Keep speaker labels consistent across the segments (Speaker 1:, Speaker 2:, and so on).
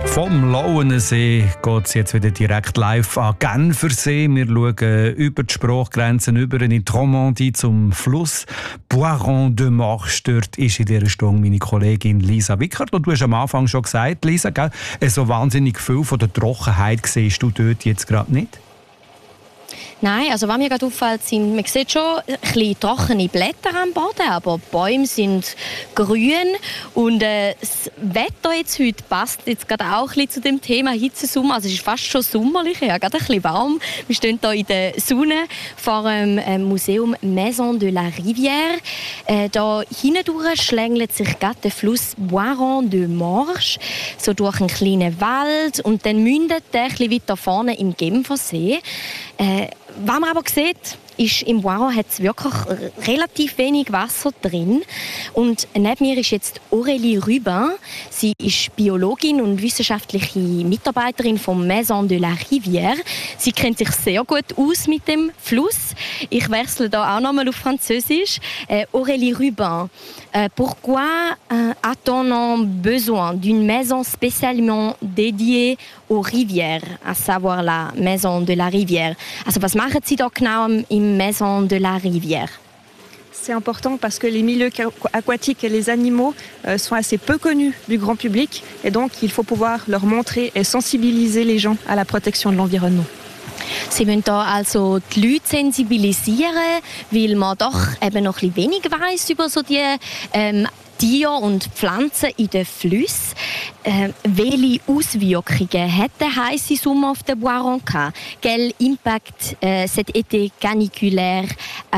Speaker 1: Vom Lauenensee geht es jetzt wieder direkt live an Genfersee. Wir schauen über die Sprachgrenzen über in die Romandie zum Fluss Boiron de Marche. Dort ist in dieser Stunde meine Kollegin Lisa Wickert. Und du hast am Anfang schon gesagt, Lisa, gell, so wahnsinnig viel von der Trockenheit siehst du dort jetzt gerade nicht?
Speaker 2: Nein, also was mir gerade auffällt, sind, man sieht schon ein bisschen trockene Blätter am Boden, aber die Bäume sind grün und das Wetter jetzt heute passt jetzt gerade auch ein bisschen zu dem Thema Hitzesommer. Also es ist fast schon sommerlich, ja, gerade ein bisschen warm. Wir stehen hier in der Sonne vor dem Museum Maison de la Rivière. Da hindurch schlängelt sich gerade der Fluss Boiron de Marche so durch einen kleinen Wald und dann mündet der ein bisschen weiter vorne im Genfersee. Was man aber sieht, ist, im Boiron hat es wirklich relativ wenig Wasser drin. Und neben mir ist jetzt Aurélie Rubin. Sie ist Biologin und wissenschaftliche Mitarbeiterin von Maison de la Rivière. Sie kennt sich sehr gut aus mit dem Fluss. Ich wechsle da auch nochmal auf Französisch. Aurélie Rubin, pourquoi a-t-on besoin d'une maison spécialement dédiée aux rivières, à savoir la Maison de la Rivière? Also was machen Sie da genau im Maison de la Rivière?
Speaker 3: C'est important parce que les milieux aquatiques et les animaux sont assez peu connus du grand public et donc il faut pouvoir leur montrer et sensibiliser les gens à la protection de l'environnement.
Speaker 2: Sie wollen da also die Leute sensibilisieren, weil man doch eben noch ein bisschen wenig weiss über so die Tiere und Pflanzen in den Flüssen. Welche Auswirkungen hat der heiße Sommer auf den Boiron gehabt? Quel impact cet été caniculaire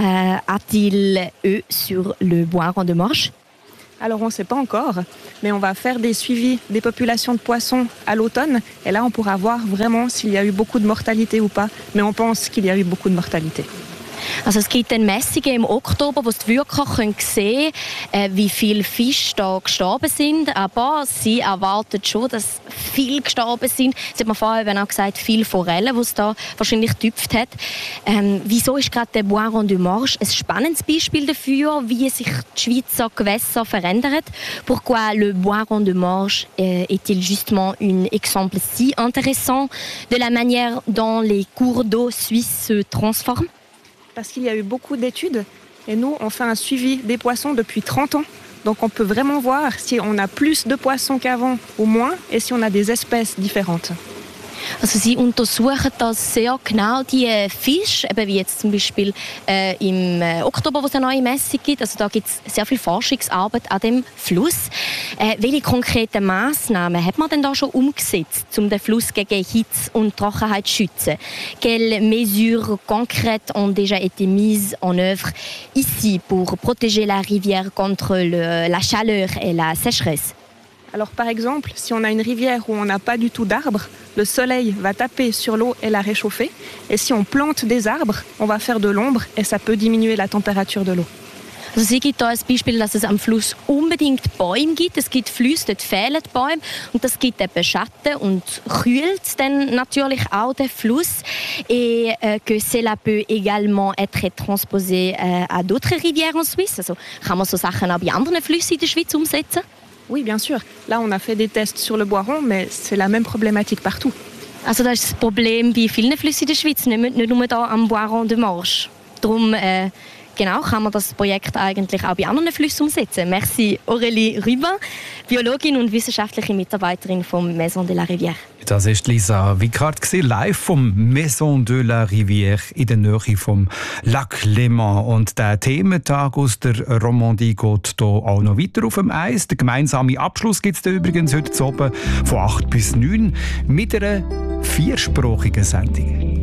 Speaker 2: a-t-il eu sur le Boiron de Marche?
Speaker 3: Alors on ne sait pas encore, mais on va faire des suivis des populations de poissons à l'automne. Et là, on pourra voir vraiment s'il y a eu beaucoup de mortalité ou pas. Mais on pense qu'il y a eu beaucoup de mortalité.
Speaker 2: Also es gibt dann Messungen im Oktober, wo die wirklich sehen können, wie viele Fische da gestorben sind. Aber sie erwarten schon, dass viele gestorben sind. Sie hat mir vorher auch gesagt, viele Forellen, die es da wahrscheinlich getüpft hat. Wieso ist gerade der Boiron de Marche ein spannendes Beispiel dafür, wie sich die Schweizer Gewässer verändern? Pourquoi le Boiron de Marche est-il justement un exemple si intéressant de la manière dont les cours d'eau suisses se transforment?
Speaker 3: Parce qu'il y a eu beaucoup d'études et nous, on fait un suivi des poissons depuis 30 ans. Donc on peut vraiment voir si on a plus de poissons qu'avant ou moins et si on a des espèces différentes.
Speaker 2: Also sie untersuchen das sehr genau, die Fische, eben wie jetzt zum Beispiel im Oktober, wo es eine neue Messung gibt. Also da gibt es sehr viel Forschungsarbeit an dem Fluss. Welche konkreten Massnahmen hat man denn da schon umgesetzt, um den Fluss gegen Hitze und Trockenheit zu schützen? Quelles mesures concrètes ont déjà été mises en œuvre ici pour protéger la rivière contre la chaleur et la sécheresse?
Speaker 3: Alors par exemple, si on a une rivière où on n'a pas du tout d'arbres, le soleil va taper sur l'eau et la réchauffer. Et si on plante des arbres, on va faire de l'ombre et ça peut diminuer la température de l'eau.
Speaker 2: Also sie gibt hier ein Beispiel, dass es am Fluss unbedingt Bäume gibt. Es gibt Flüsse, dort fehlen Bäume. Und das gibt eben Schatten und kühlt dann natürlich auch den Fluss. Et que cela peut également être transposé à d'autres rivières en Suisse. Also kann man so Sachen auch bei anderen Flüssen in der Schweiz umsetzen?
Speaker 3: Oui, bien sûr. Là, on a fait des tests sur le Boiron, mais c'est la même problématique partout.
Speaker 2: Also das ist das Problem bei vielen Flüssen in der Schweiz, nicht nur hier am Boiron de Marche. Darum genau, kann man das Projekt eigentlich auch bei anderen Flüssen umsetzen. Merci Aurélie Rubin, Biologin und wissenschaftliche Mitarbeiterin vom Maison de la Rivière.
Speaker 1: Das war Lisa Wickart, live vom Maison de la Rivière in der Nähe vom Lac Léman. Und der Thementag aus der Romandie geht hier auch noch weiter auf dem Eis. Der gemeinsame Abschluss gibt es übrigens heute oben von 8 bis 9 mit einer 4-sprachigen Sendung.